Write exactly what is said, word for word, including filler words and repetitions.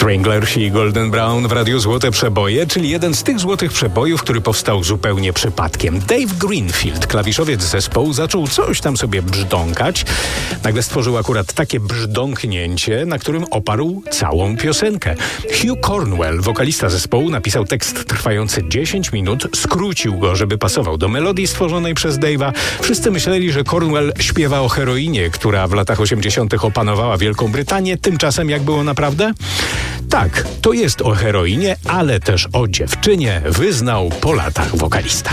Stranglers i Golden Brown w Radiu Złote Przeboje, czyli jeden z tych złotych przebojów, który powstał zupełnie przypadkiem. Dave Greenfield, klawiszowiec zespołu, zaczął coś tam sobie brzdąkać. Nagle stworzył akurat takie brzdąknięcie, na którym oparł całą piosenkę. Hugh Cornwell, wokalista zespołu, napisał tekst trwający dziesięć minut, skrócił go, żeby pasował do melodii stworzonej przez Dave'a. Wszyscy myśleli, że Cornwell śpiewa o heroinie, która w latach osiemdziesiątych opanowała Wielką Brytanię. Tymczasem jak było naprawdę? Tak, to jest o heroinie, ale też o dziewczynie, wyznał po latach wokalista.